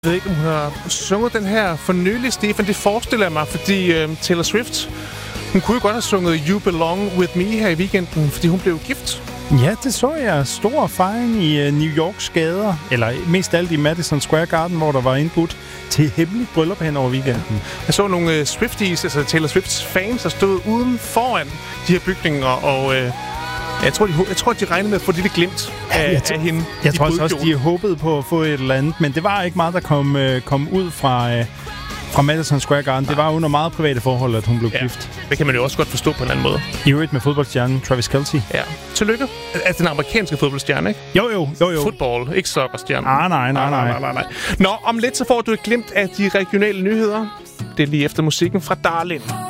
Jeg ved ikke, om hun har sunget den her for nylig, Stefan. Det forestiller jeg mig, fordi Taylor Swift, hun kunne jo godt have sunget You Belong With Me her i weekenden, fordi hun blev gift. Ja, det så jeg. Stor fejring i New Yorks gader, eller mest alt i Madison Square Garden, hvor der var indbudt til hemmeligt bryllup hen over weekenden. Jeg så nogle Swifties, altså Taylor Swifts fans, der stod uden foran de her bygninger, og jeg tror, de regnede med at få det glimt af hende. Jeg tror også, de håbede på at få et eller andet, men det var ikke meget, der kom ud fra Madison Square Garden. Det var under meget private forhold, at hun blev gift. Det kan man jo også godt forstå på en anden måde. I øvrigt med fodboldstjernen Travis Kelce. Ja. Tillykke. Altså den amerikanske fodboldstjerne, ikke? Jo. Football, ikke soccerstjerne. Nej. Nå, om lidt så får du et glimt af de regionale nyheder. Det er lige efter musikken fra Darlin.